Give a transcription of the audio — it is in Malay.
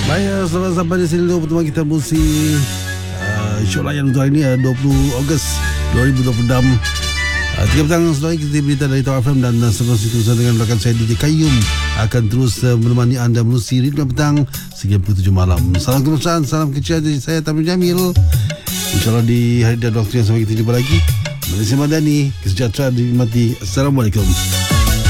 Baik, selamat sampai di sini dulu pertemuan kita musi show layan untuk hari ini 20 Ogos 2026. 3 petang setelah kita berita dari Tawar FM dan sebelum itu bersama dengan rakan saya DJ Qayyum akan terus menemani anda menerusi ritme petang sehingga pukul 7 malam. Salam kemesraan, salam kecil dari saya Tamim Jamil. InsyaAllah di hari dan waktu yang sampai kita jumpa lagi. Malaysia Madani, kesejahteraan dinikmati. Assalamualaikum.